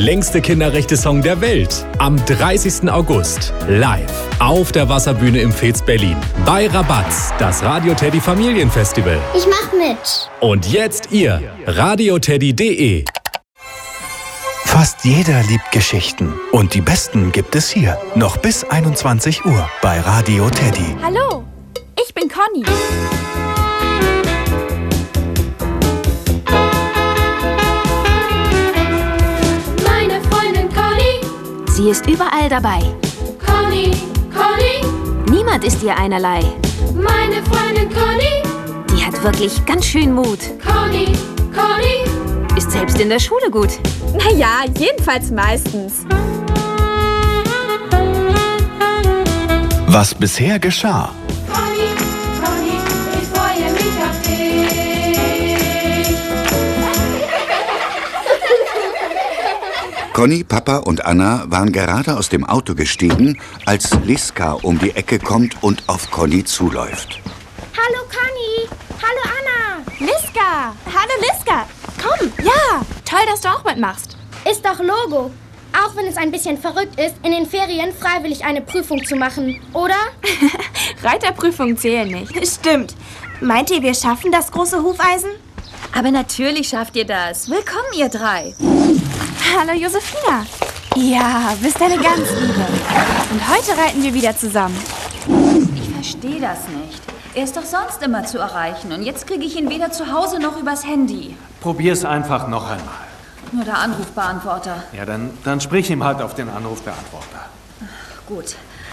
längste Kinderrechte-Song der Welt. Am 30. August. Live auf der Wasserbühne im Veets Berlin. Bei Rabatz, das Radio Teddy Familienfestival. Ich mach mit. Und jetzt ihr, radioteddy.de. Fast jeder liebt Geschichten. Und die besten gibt es hier. Noch bis 21 Uhr bei Radio Teddy. Hallo, ich bin Conny. Meine Freundin Conny. Sie ist überall dabei. Conny, Conny. Niemand ist ihr einerlei. Meine Freundin Conny. Die hat wirklich ganz schön Mut. Conny, Conny. Ist selbst in der Schule gut. Naja, jedenfalls meistens. Was bisher geschah. Conny, Conny, ich freue mich auf dich. Conny, Papa und Anna waren gerade aus dem Auto gestiegen, als Liska um die Ecke kommt und auf Conny zuläuft. Hallo Conny. Hallo Anna. Liska! Hallo Liska! Komm, ja! Toll, dass du auch mitmachst. Ist doch Logo. Auch wenn es ein bisschen verrückt ist, in den Ferien freiwillig eine Prüfung zu machen, oder? Reiterprüfungen zählen nicht. Stimmt. Meint ihr, wir schaffen das große Hufeisen? Aber natürlich schafft ihr das. Willkommen, ihr drei. Hallo Josephina. Ja, bist eine ganz Liebe. Und heute reiten wir wieder zusammen. Ich verstehe das nicht. Er ist doch sonst immer zu erreichen und jetzt kriege ich ihn weder zu Hause noch übers Handy. Probier's einfach noch einmal. Nur der Anrufbeantworter. Ja, dann sprich ihm halt auf den Anrufbeantworter. Gut.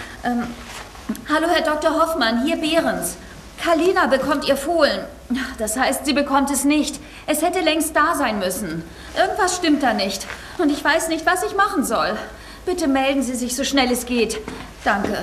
Hallo, Herr Dr. Hoffmann, hier Behrens. Kalina bekommt ihr Fohlen. Das heißt, sie bekommt es nicht. Es hätte längst da sein müssen. Irgendwas stimmt da nicht. Und ich weiß nicht, was ich machen soll. Bitte melden Sie sich so schnell es geht. Danke.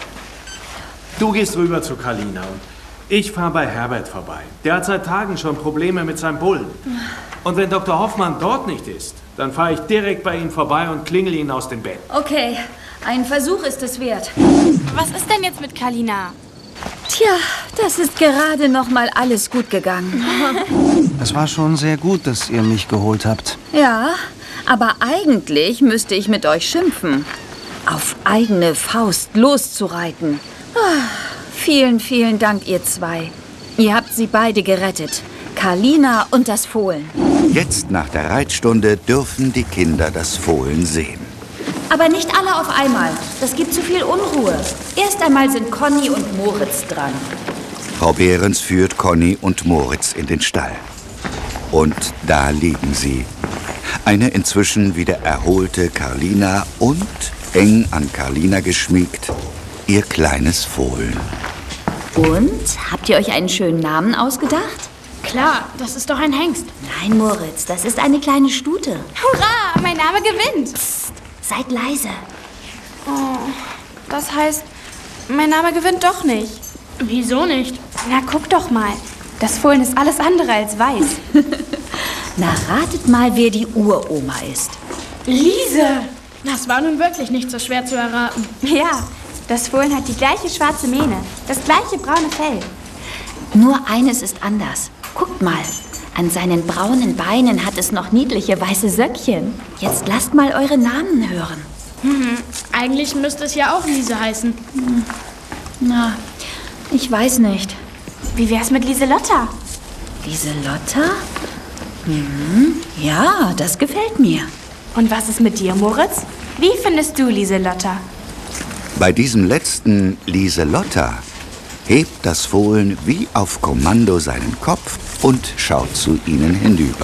Du gehst rüber zu Kalina und ich fahre bei Herbert vorbei. Der hat seit Tagen schon Probleme mit seinem Bullen. Und wenn Dr. Hoffmann dort nicht ist, dann fahre ich direkt bei ihm vorbei und klingel ihn aus dem Bett. Okay, ein Versuch ist es wert. Was ist denn jetzt mit Kalina? Tja, das ist gerade noch mal alles gut gegangen. Es war schon sehr gut, dass ihr mich geholt habt. Ja, aber eigentlich müsste ich mit euch schimpfen. Auf eigene Faust loszureiten. Vielen, vielen Dank, ihr zwei. Ihr habt sie beide gerettet. Kalina und das Fohlen. Jetzt nach der Reitstunde dürfen die Kinder das Fohlen sehen. Aber nicht alle auf einmal. Das gibt zu viel Unruhe. Erst einmal sind Conny und Moritz dran. Frau Behrens führt Conny und Moritz in den Stall. Und da liegen sie. Eine inzwischen wieder erholte Kalina und, eng an Kalina geschmiegt, ihr kleines Fohlen. Und? Habt ihr euch einen schönen Namen ausgedacht? Klar, das ist doch ein Hengst. Nein, Moritz, das ist eine kleine Stute. Hurra, mein Name gewinnt. Psst, seid leise. Oh, das heißt, mein Name gewinnt doch nicht. Wieso nicht? Na, guck doch mal. Das Fohlen ist alles andere als weiß. Na, ratet mal, wer die Uroma ist. Lise! Das war nun wirklich nicht so schwer zu erraten. Ja, das Fohlen hat die gleiche schwarze Mähne, das gleiche braune Fell. Nur eines ist anders. Guckt mal, an seinen braunen Beinen hat es noch niedliche weiße Söckchen. Jetzt lasst mal eure Namen hören. Eigentlich müsste es ja auch Lise heißen. Na, ich weiß nicht. Wie wär's mit Lieselotta? Lieselotta? Ja, das gefällt mir. Und was ist mit dir, Moritz? Wie findest du Lieselotta? Bei diesem letzten Lieselotta hebt das Fohlen wie auf Kommando seinen Kopf und schaut zu ihnen hinüber.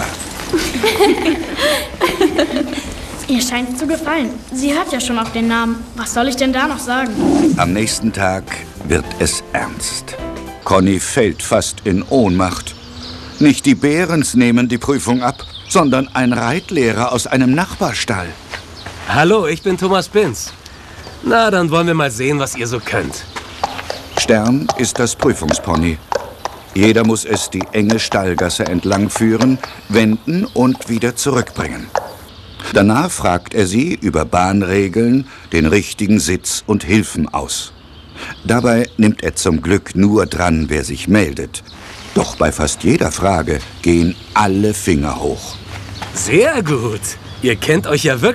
Ihr scheint zu gefallen. Sie hört ja schon auf den Namen. Was soll ich denn da noch sagen? Am nächsten Tag wird es ernst. Conny fällt fast in Ohnmacht. Nicht die Behrens nehmen die Prüfung ab, sondern ein Reitlehrer aus einem Nachbarstall. Hallo, ich bin Thomas Binz. Na, dann wollen wir mal sehen, was ihr so könnt. Stern ist das Prüfungspony. Jeder muss es die enge Stallgasse entlang führen, wenden und wieder zurückbringen. Danach fragt er sie über Bahnregeln, den richtigen Sitz und Hilfen aus. Dabei nimmt er zum Glück nur dran, wer sich meldet. Doch bei fast jeder Frage gehen alle Finger hoch. Sehr gut. Ihr kennt euch ja wirklich.